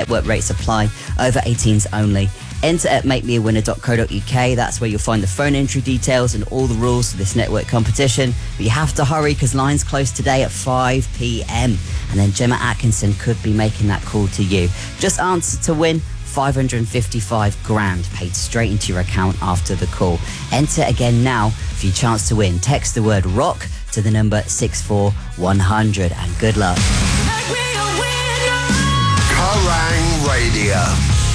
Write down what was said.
Network rates apply. Over 18s only. Enter at makemeawinner.co.uk. That's where you'll find the phone entry details and all the rules for this network competition. But you have to hurry because lines close today at 5 p.m. And then Gemma Atkinson could be making that call to you. Just answer to win 555 grand paid straight into your account after the call. Enter again now for your chance to win. Text the word ROCK to the number 64100 and good luck. Kerrang Radio.